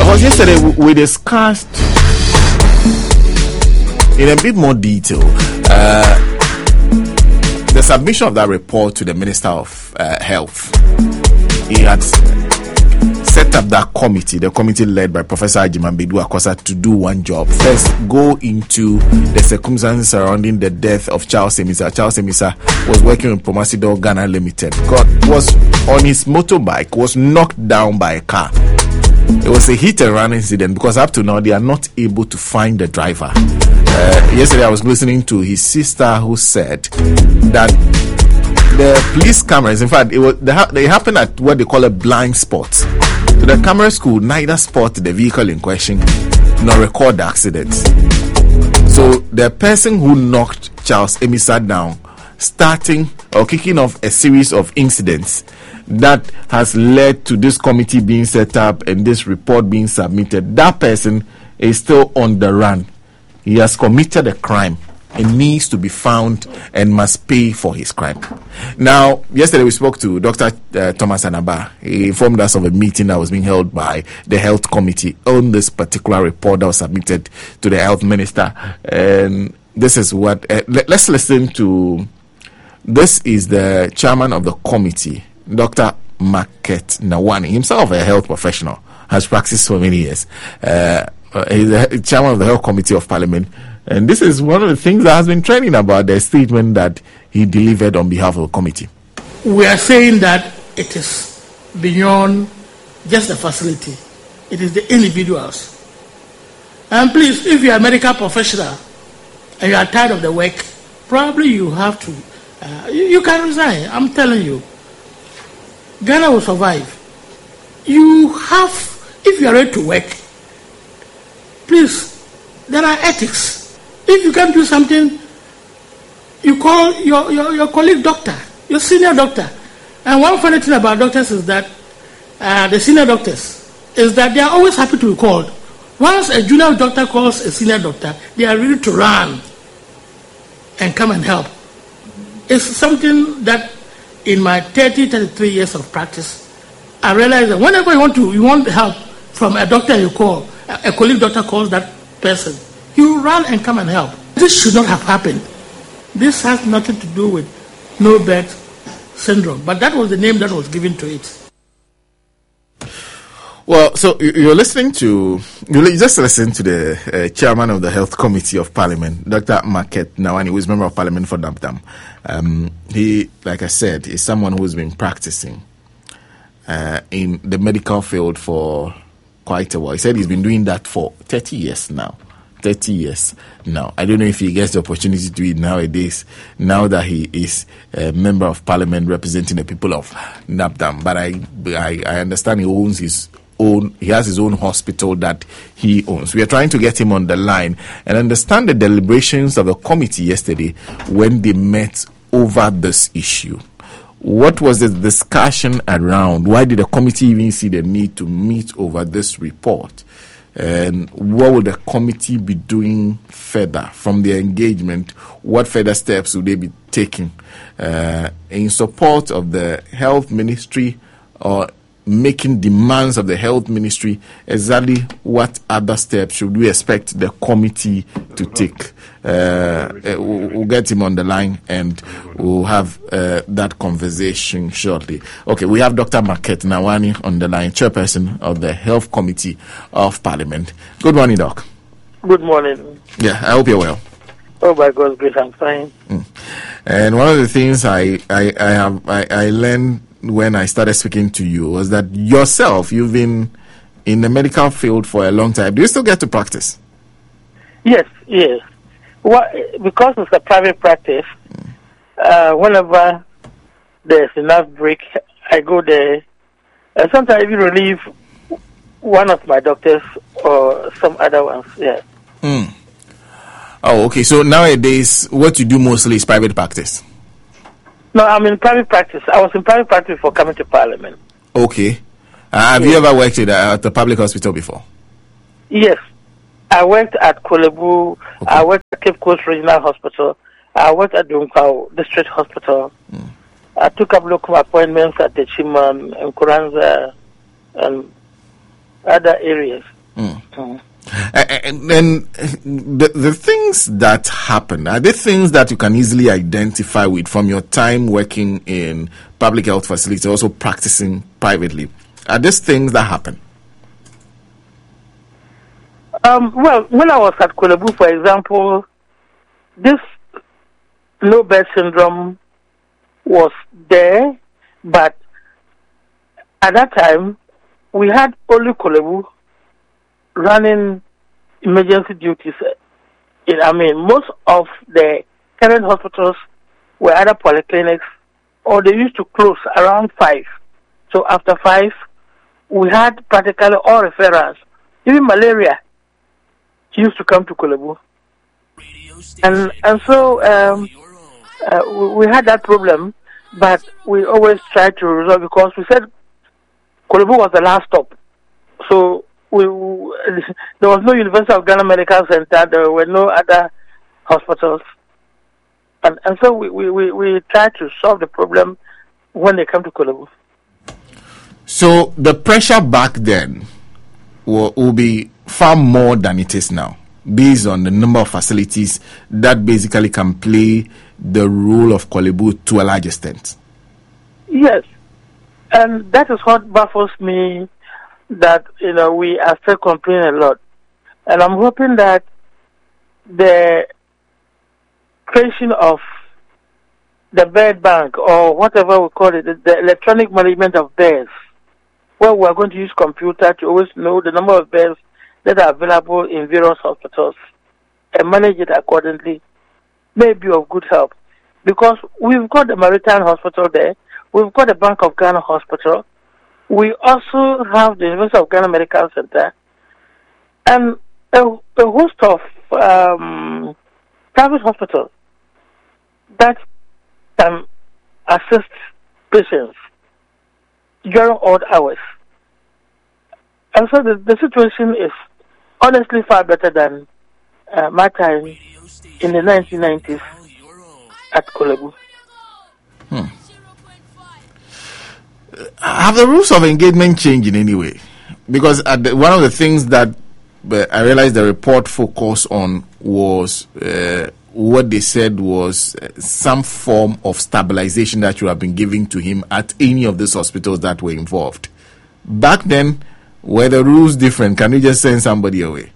Because yesterday we discussed in a bit more detail the submission of that report to the Minister of Health. He had set up that committee, the committee led by Professor Ajimambedu Akosa, to do one job. First, go into the circumstances surrounding the death of Charles Emisa. Charles Emisa was working with Promasidor Ghana Limited. Was on his motorbike, was knocked down by a car. It was a hit and run incident because up to now they are not able to find the driver. Yesterday I was listening to his sister who said that the police cameras, in fact, they happened at what they call a blind spot. So the cameras could neither spot the vehicle in question nor record the accident. So the person who knocked Charles Emisa down, starting or kicking off a series of incidents that has led to this committee being set up and this report being submitted, that person is still on the run. He has committed a crime and needs to be found and must pay for his crime. Now, yesterday we spoke to Dr. Thomas Anaba. He informed us of a meeting that was being held by the Health Committee on this particular report that was submitted to the Health Minister. And this is what... let's listen to... This is the chairman of the committee, Dr. Market Nawani, himself a health professional, has practiced for many years. He's the chairman of the Health Committee of Parliament. And this is one of the things that has been trending about the statement that he delivered on behalf of the committee. We are saying that it is beyond just the facility. It is the individuals. And please, if you are a medical professional and you are tired of the work, probably you have to, you can resign. I'm telling you. Ghana will survive. You have, if you are ready to work, please, there are ethics. If you can't do something, you call your colleague doctor, your senior doctor. And one funny thing about doctors is that the senior doctors is that they are always happy to be called. Once a junior doctor calls a senior doctor, they are ready to run and come and help. It's something that in my 33 years of practice, I realized that whenever you want help from a doctor you call, a colleague doctor calls that person, you run and come and help. This should not have happened. This has nothing to do with no bed syndrome, but that was the name that was given to it. Well, so you just listen to the chairman of the Health Committee of Parliament, Dr. Market Nawani, who is member of Parliament for Dam Dam. He, like I said, is someone who has been practicing in the medical field for quite a while. He said he's been doing that for 30 years now. 30 years now. I don't know if he gets the opportunity to do it nowadays, now that he is a member of Parliament representing the people of Napdam. But I understand he owns his own, he has his own hospital that he owns. We are trying to get him on the line and understand the deliberations of the committee yesterday when they met over this issue. What was the discussion around? Why did the committee even see the need to meet over this report? And what will the committee be doing further from the engagement? What further steps will they be taking in support of the health ministry or making demands of the health ministry? Exactly what other steps should we expect the committee to take? We'll get him on the line and we'll have that conversation shortly. Okay, we have Dr. Market Nawani on the line, chairperson of the Health Committee of Parliament. Good morning, Doc. Good morning. Yeah, I hope you're well. Oh, by God's grace, I'm fine. And one of the things I learned when I started speaking to you was that yourself, you've been in the medical field for a long time. Do you still get to practice? Yes. Well, because it's a private practice, whenever there's enough break, I go there. And sometimes I even relieve one of my doctors or some other ones. Yeah. Oh, okay. So nowadays, what you do mostly is private practice? No, I'm in private practice. I was in private practice before coming to Parliament. Okay. Have you ever worked at the public hospital before? Yes. I worked at Kolebu. Okay. I worked at Cape Coast Regional Hospital. I worked at Dunkau District Hospital. I took up local appointments at the Chiman and Kuranza and other areas. And then the things that happen, are they things that you can easily identify with from your time working in public health facilities, also practicing privately? Are these things that happen? Well, when I was at Korle Bu, for example, this low birth syndrome was there, but at that time, we had only Korle Bu running emergency duties. Most of the current hospitals were either polyclinics or they used to close around 5. So after 5, we had practically all referrals. Even malaria used to come to Korle Bu. And so we had that problem, but we always tried to resolve because we said Korle Bu was the last stop. So there was no University of Ghana Medical Center, there were no other hospitals. And so we tried to solve the problem when they come to Korle Bu. So the pressure back then will be far more than it is now, based on the number of facilities that basically can play the role of Korle Bu to a large extent. Yes, and that is what baffles me, that we are still complaining a lot. And I'm hoping that the creation of the bed bank, or whatever we call it, the electronic management of beds, where we are going to use computer to always know the number of beds that are available in various hospitals and manage it accordingly, may be of good help. Because we've got the Maritime Hospital there, we've got the Bank of Ghana Hospital, we also have the University of Ghana Medical Center, and a host of private hospitals that can assist patients during odd hours. And so the situation is honestly far better than my time in the 1990s at Korle Bu. Have the rules of engagement changed in any way? Because one of the things that I realized the report focused on was what they said was some form of stabilization that should have been given to him at any of these hospitals that were involved. Back then, were the rules different? Can you just send somebody away?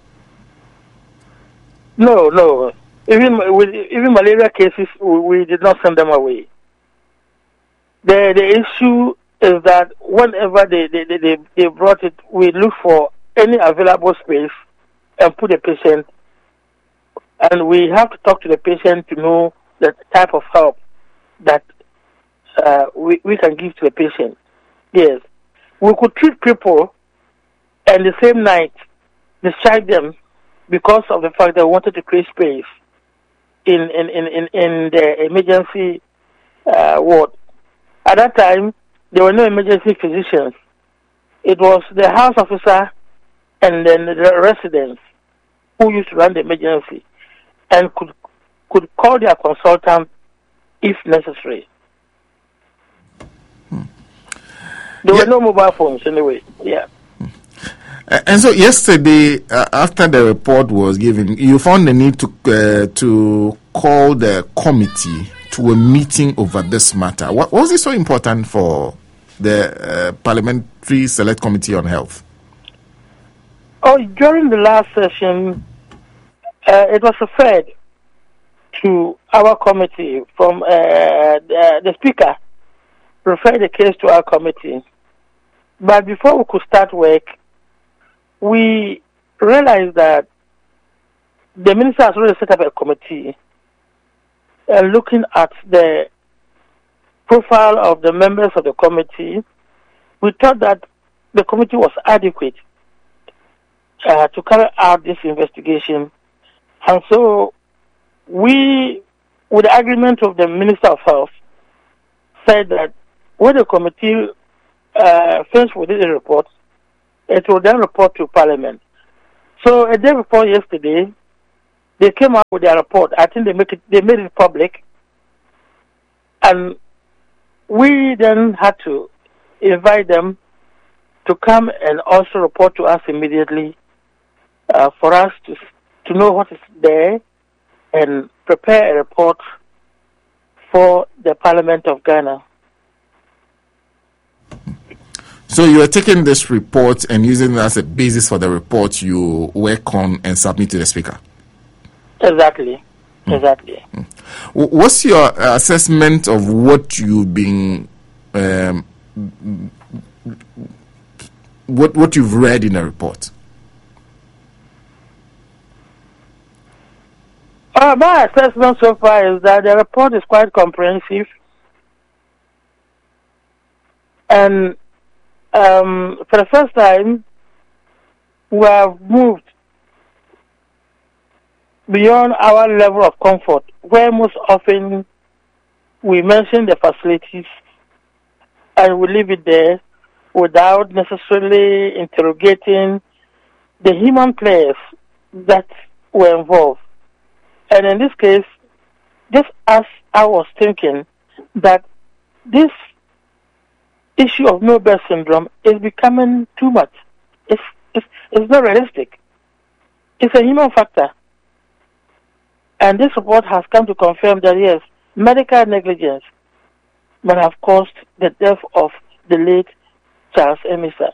No. Even malaria cases, we did not send them away. The issue is that whenever they brought it, we look for any available space and put the patient, and we have to talk to the patient to know the type of help that we can give to the patient. Yes, we could treat people and the same night discharge them because of the fact that we wanted to create space in the emergency ward. At that time, there were no emergency physicians. It was the house officer and then the residents who used to run the emergency and could call their consultant if necessary. There were no mobile phones anyway. Yeah. And so yesterday, after the report was given, you found the need to call the committee to a meeting over this matter. What was it so important for the Parliamentary Select Committee on Health? During the last session, it was referred to our committee from the Speaker referred the case to our committee. But before we could start work, we realized that the minister has already set up a committee looking at the profile of the members of the committee. We thought that the committee was adequate to carry out this investigation. And so we, with the agreement of the Minister of Health, said that when the committee finished with the report, it will then report to Parliament. So a day before yesterday, they came out with their report. I think they made it public. And we then had to invite them to come and also report to us immediately for us to know what is there and prepare a report for the Parliament of Ghana. So you are taking this report and using it as a basis for the report you work on and submit to the Speaker? Exactly. Exactly. What's your assessment of what you've been, what you've read in the report? My assessment so far is that the report is quite comprehensive, and for the first time, we have moved beyond our level of comfort, where most often we mention the facilities and we leave it there without necessarily interrogating the human players that were involved. And in this case, just as I was thinking that this issue of no birth syndrome is becoming too much. It's not realistic. It's a human factor. And this report has come to confirm that, yes, medical negligence might have caused the death of the late Charles Emisa.